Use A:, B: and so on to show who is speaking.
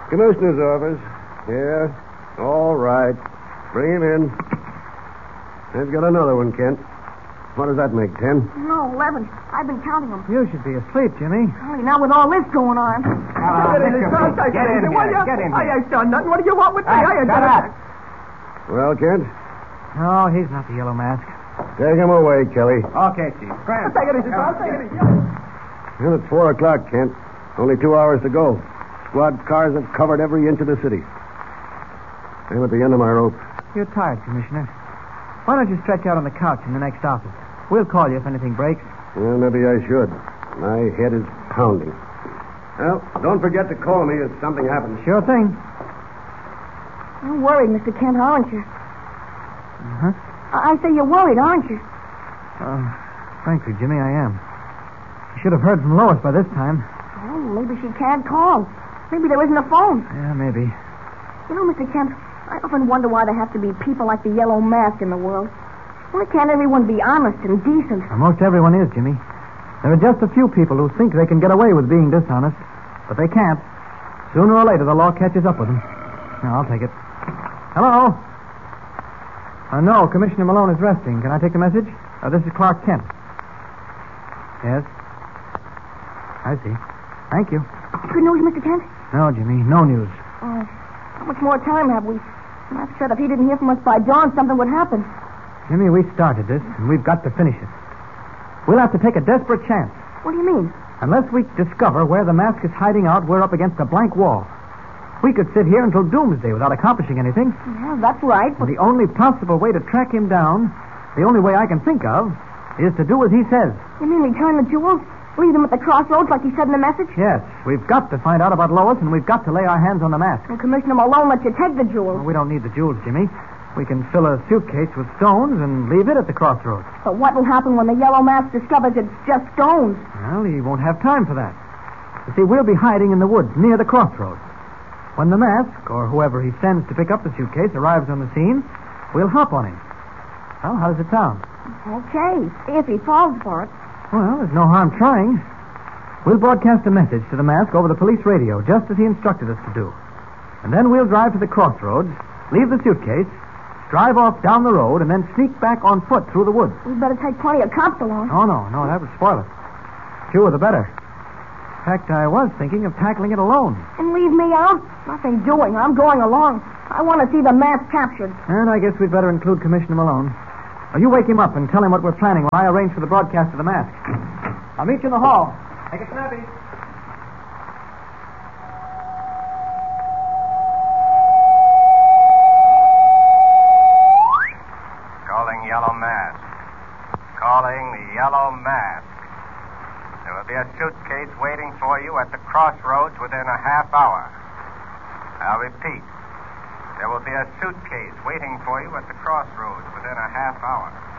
A: Commissioner's office. Yeah. All right. Bring him in. I've got another one, Kent. What does that make, 10?
B: No, 11. I've been counting them.
C: You should be asleep, Jimmy.
B: Only not with all this going on.
C: Get in here. Get in here.
D: I ain't done nothing. What do you want with me?
C: Hey,
D: I ain't
C: shut
D: done
C: up.
D: nothing.
A: Well, Kent,
C: No, he's not the Yellow Mask.
A: take him away, Kelly.
C: Okay, Chief.
D: I'll take it easy, I'll take it easy.
A: Well, it's 4 o'clock, Kent. Only 2 hours to go. Squad cars have covered every inch of the city. I'm at the end of my rope.
C: You're tired, Commissioner. Why don't you stretch out on the couch in the next office? We'll call you if anything breaks.
A: Well, maybe I should. My head is pounding. Well, don't forget to call me if something happens.
C: Sure thing.
B: You're worried, Mr. Kent, aren't you?
C: Uh-huh.
B: I say you're worried, aren't you?
C: Frankly, Jimmy, I am. You should have heard from Lois by this time.
B: Well, maybe she can't call. Maybe there isn't a phone.
C: Yeah, maybe.
B: You know, Mr. Kent, I often wonder why there have to be people like the Yellow Mask in the world. Why can't everyone be honest and decent?
C: Well, most everyone is, Jimmy. There are just a few people who think they can get away with being dishonest, but they can't. Sooner or later, the law catches up with them. Now, I'll take it. Hello? No, Commissioner Malone is resting. Can I take the message? This is Clark Kent. Yes? I see. Thank you.
B: Good news, Mr. Kent?
C: No, Jimmy, no news.
B: How much more time have we? Mask said if he didn't hear from us by dawn, something would happen.
C: Jimmy, we started this, and we've got to finish it. We'll have to take a desperate chance.
B: What do you mean?
C: Unless we discover where the mask is hiding out, we're up against a blank wall. We could sit here until doomsday without accomplishing anything.
B: Yeah, that's right.
C: And the only possible way to track him down, the only way I can think of, is to do as he says.
B: You mean return the jewels? Leave them at the crossroads like he said in the message?
C: Yes, we've got to find out about Lois, and we've got to lay our hands on the mask.
B: And Commissioner Malone let you take the jewels.
C: Well, we don't need the jewels, Jimmy. We can fill a suitcase with stones and leave it at the crossroads.
B: But what will happen when the Yellow Mask discovers it's just stones?
C: Well, he won't have time for that. You see, we'll be hiding in the woods near the crossroads. When the mask, or whoever he sends to pick up the suitcase, arrives on the scene, we'll hop on him. Well, how does it sound?
B: Okay, if he falls for it.
C: Well, there's no harm trying. We'll broadcast a message to the mask over the police radio, just as he instructed us to do. And then we'll drive to the crossroads, leave the suitcase, drive off down the road, and then sneak back on foot through the woods.
B: We'd better take plenty of cops along.
C: Oh, no, that would spoil it. Fewer the better. In fact, I was thinking of tackling it alone.
B: And leave me out? Nothing doing. I'm going along. I want to see the mask captured.
C: And I guess we'd better include Commissioner Malone. Well, you wake him up and tell him what we're planning while I arrange for the broadcast of the mask. I'll meet you in the hall. Take it snappy.
E: Calling Yellow Mask. Calling the Yellow Mask. There will be a suitcase waiting for you at the crossroads within a half hour. I'll repeat. There will be a suitcase waiting for you at the crossroads within a half hour.